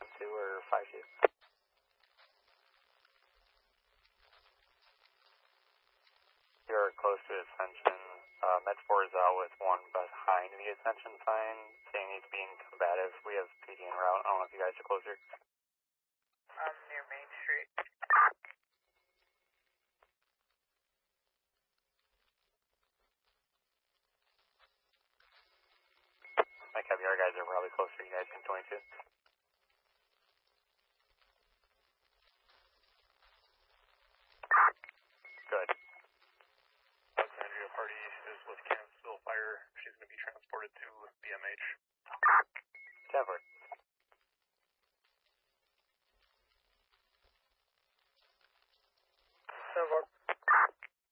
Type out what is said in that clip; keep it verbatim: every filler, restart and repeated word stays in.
two or five two? You're close to Ascension. Uh, Med four is out with one behind the Ascension sign, saying he's being combative. We have P D en route. I don't know if you guys are closer. I'm near Main Street. My caviar guys are probably closer. You guys can join too. Good. Alexandria party is with Campsville Fire. She's going to be transported to B M H. Tavern.